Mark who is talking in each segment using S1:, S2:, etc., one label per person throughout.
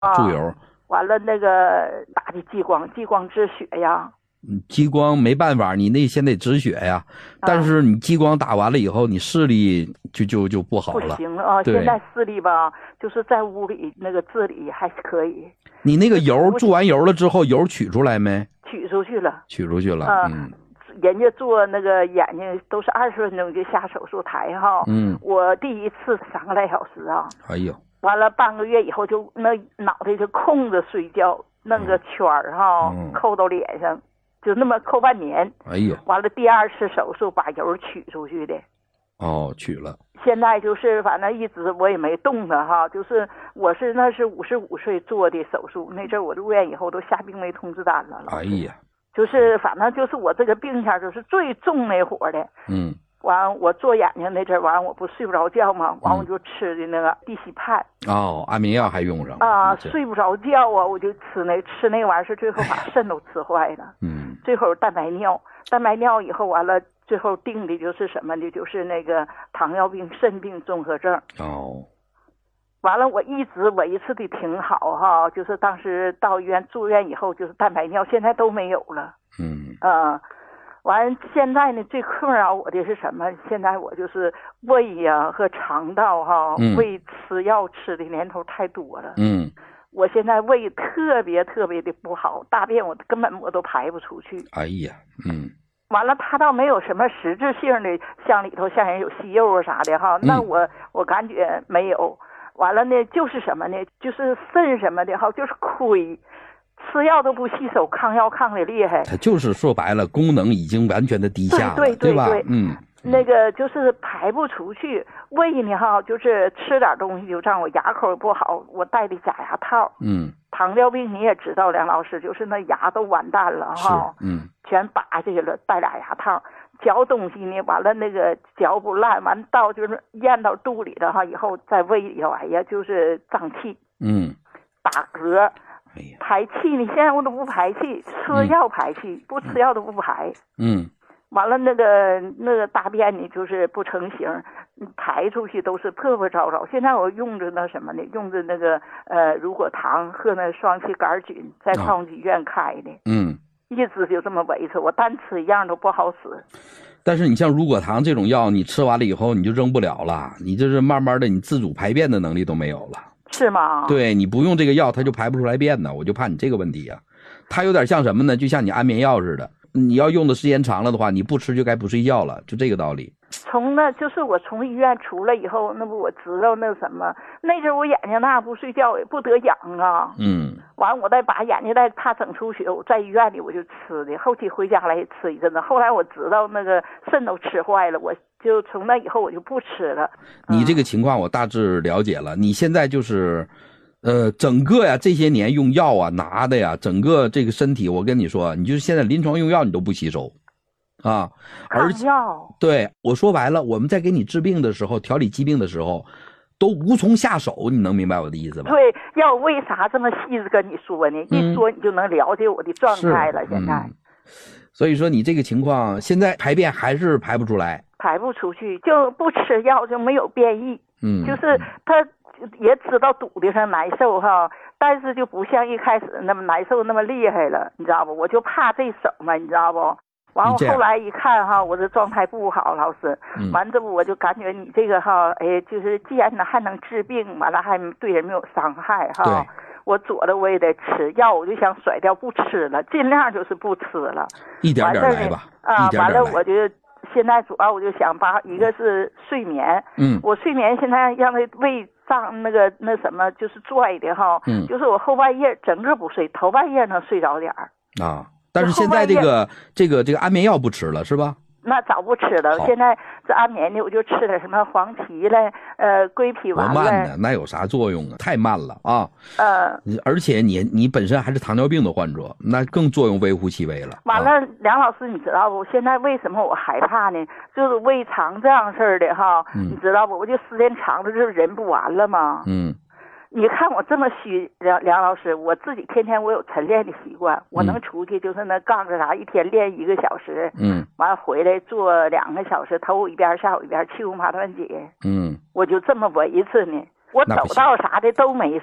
S1: 注油。
S2: 完了那个打的激光止血呀。
S1: 激光没办法，你那先得止血呀。但是你激光打完了以后，你视力就不好了。
S2: 不行了啊！现在视力吧，就是在屋里那个治理还可以。
S1: 你那个油注完油了之后，油取出来没？
S2: 取出去了。
S1: 取出去了。
S2: 人家做那个眼睛都是20分钟就下手术台哈。我第一次3个来小时啊。
S1: 哎呦。
S2: 完了半个月以后就那脑袋就空着睡觉，弄个圈儿哈，扣到脸上。就那么扣半年。
S1: 哎呦。
S2: 完了第2次手术把油取出去的。
S1: 哦，取了。
S2: 现在就是反正一直我也没动它哈，就是那是55岁做的手术，那阵我入院以后都下病危通知单了。
S1: 哎呀。
S2: 就是反正就是我这个病下就是最重那会的。完我做眼睛那阵完我不睡不着觉吗？完我就吃的那个地西泮。
S1: 安眠药还用上
S2: 啊，睡不着觉啊，我就吃那个玩意儿，最后把肾都吃坏了。最后蛋白尿以后完了，最后定的就是什么呢？就是那个糖尿病肾病综合症。完了我一直维持的挺好哈，就是当时到医院住院以后就是蛋白尿，现在都没有了。完现在呢最困扰我的是什么？现在我就是胃呀和肠道哈，胃吃药吃的年头太多了。我现在胃特别的不好，大便我根本都排不出去。
S1: 哎呀。
S2: 完了它倒没有什么实质性的，像里头像人有息肉啊啥的哈，那我感觉没有。完了呢就是什么呢？就是肾什么的哈，就是亏。吃药都不吸收，抗药抗的厉害。
S1: 它就是说白了，功能已经完全的低下了，对吧？
S2: 那个就是排不出去。胃呢哈，就是吃点东西就让我牙口不好，我戴的假牙套。糖尿病你也知道，梁老师，就是那牙都完蛋了哈。全拔下去了，戴俩牙套。嚼东西呢，完了那个嚼不烂，完到就是咽到肚里了哈，以后在胃里头，哎呀，就是胀气。打嗝。排气你现在我都不排气，吃药排气，不吃药都不排。完了那个大便呢就是不成形，排出去都是破破糟糟。现在我用着那什么呢？用着那个乳果糖和那双歧杆菌，在矿医院开的。一直就这么维持，我单吃一样都不好使。
S1: 但是你像乳果糖这种药，你吃完了以后你就扔不了了，你就是慢慢的你自主排便的能力都没有了。
S2: 是吗？
S1: 对，你不用这个药它就排不出来便呢，我就怕你这个问题啊。它有点像什么呢？就像你安眠药似的，你要用的时间长了的话，你不吃就该不睡觉了，就这个道理。
S2: 就是我从医院出来以后，那不我知道那什么，那阵我眼睛那不睡觉也不得痒啊。完我再把眼睛再怕整出血，我在医院里我就吃的，后期回家来也吃一阵子。后来我知道那个肾都吃坏了，我就从那以后我就不吃了。
S1: 你这个情况我大致了解了，你现在就是整个呀这些年用药啊拿的呀，整个这个身体我跟你说，你就是现在临床用药你都不吸收啊。而且对我说白了，我们在给你治病的时候，调理疾病的时候都无从下手，你能明白我的意思吗？
S2: 对，要为啥这么细致跟你说呢？一说你就能了解我的状态了。现在
S1: 所以说你这个情况现在排便还是排不出来，
S2: 排不出去，就不吃药就没有便意。就是他也知道肚子上难受哈，但是就不像一开始那么难受那么厉害了，你知道不？我就怕这手嘛，你知道不？完了后来一看哈，我这状态不好，老师。完这不我就感觉你这个哈，就是既然呢还能治病，完了还对人没有伤害哈。我左的我也得吃药，我就想甩掉不吃了，尽量就是不吃了，
S1: 一点点来吧。
S2: 完了我就现在主要我就想把一个是睡眠，我睡眠现在让它胃胀那什么就是拽的哈，就是我后半夜整个不睡，头半夜能睡着点儿
S1: 啊。但是现在这个安眠药不吃了是吧？
S2: 那早不吃了，现在这安眠的我就吃点什么黄芪嘞，归脾丸嘞。
S1: 多慢呢，那有啥作用啊？太慢了啊！而且你本身还是糖尿病的患者，那更作用微乎其微了。
S2: 完了，梁老师，你知道不？现在为什么我害怕呢？就是胃肠这样事儿的哈，你知道不？我就时间长了，就是人不完了吗？你看我这么虚，梁老师，我自己天天我有晨练的习惯，我能出去就是那杠着啥，一天练1个小时，完了回来做2个小时，头午一边下午一边气功八段锦，我就这么维持呢。我走道啥的都没事儿，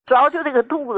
S2: 主要就这个肚子。